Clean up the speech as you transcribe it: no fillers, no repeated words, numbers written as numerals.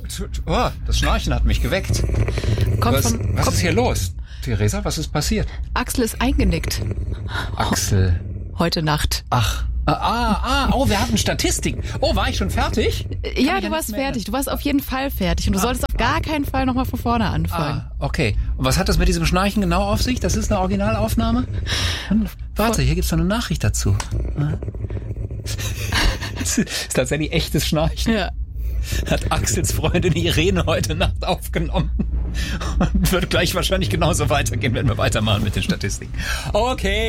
das Schnarchen hat mich geweckt. Was ist hier los? Theresa, was ist passiert? Axel ist eingenickt. Axel. Heute Nacht. Ach. Wir hatten Statistiken. Oh, war ich schon fertig? Ja, du warst fertig. Du warst auf jeden Fall fertig. Und du solltest auf gar keinen Fall nochmal von vorne anfangen. Okay. Und was hat das mit diesem Schnarchen genau auf sich? Das ist eine Originalaufnahme? Warte, hier gibt's noch eine Nachricht dazu. Das ist tatsächlich echtes Schnarchen. Ja. Hat Axels Freundin Irene heute Nacht aufgenommen. Und wird gleich wahrscheinlich genauso weitergehen, wenn wir weitermachen mit den Statistiken. Okay.